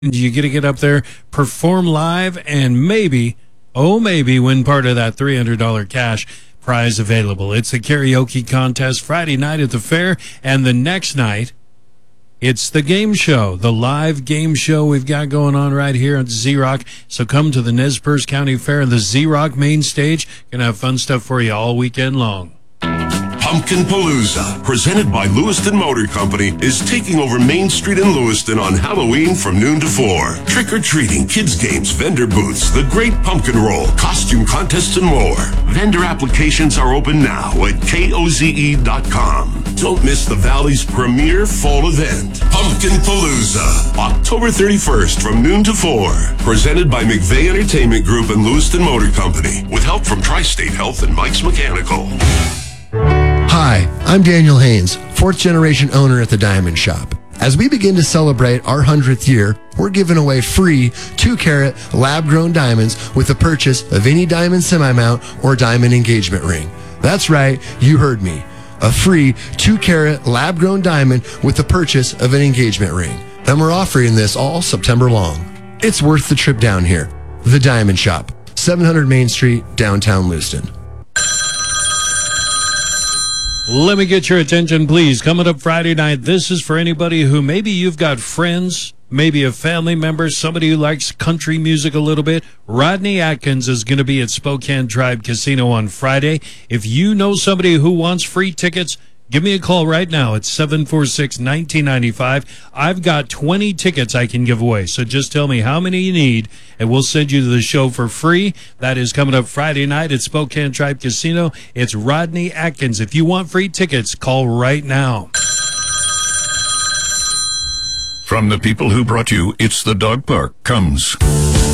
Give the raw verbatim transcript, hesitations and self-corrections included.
You get to get up there, perform live, and maybe, oh, maybe win part of that three hundred dollars cash prize available. It's a karaoke contest Friday night at the fair, and the next night, it's the game show, the live game show we've got going on right here at Z-Rock. So come to the Nez Perce County Fair and the Z-Rock main stage. Gonna have fun stuff for you all weekend long. Pumpkin Palooza, presented by Lewiston Motor Company, is taking over Main Street in Lewiston on Halloween from noon to four. Trick-or-treating, kids' games, vendor booths, the Great Pumpkin Roll, costume contests, and more. Vendor applications are open now at K O Z E dot com. Don't miss the Valley's premier fall event, Pumpkin Palooza, October thirty-first from noon to four. Presented by McVeigh Entertainment Group and Lewiston Motor Company, with help from Tri-State Health and Mike's Mechanical. Hi, I'm Daniel Haynes, fourth generation owner at the Diamond Shop. As we begin to celebrate our hundredth year, we're giving away free two carat lab-grown diamonds with the purchase of any diamond semi-mount or diamond engagement ring. That's right, you heard me. A free two carat lab-grown diamond with the purchase of an engagement ring. And we're offering this all September long. It's worth the trip down here. The Diamond Shop, seven hundred Main Street, downtown Lewiston. Let me get your attention, please. Coming up Friday night, this is for anybody who maybe you've got friends, maybe a family member, somebody who likes country music a little bit. Rodney Atkins is going to be at Spokane Tribe Casino on Friday. If you know somebody who wants free tickets, give me a call right now at seven four six, one nine nine five. I've got twenty tickets I can give away, so just tell me how many you need, and we'll send you to the show for free. That is coming up Friday night at Spokane Tribe Casino. It's Rodney Atkins. If you want free tickets, call right now. From the people who brought you It's the Dog Park comes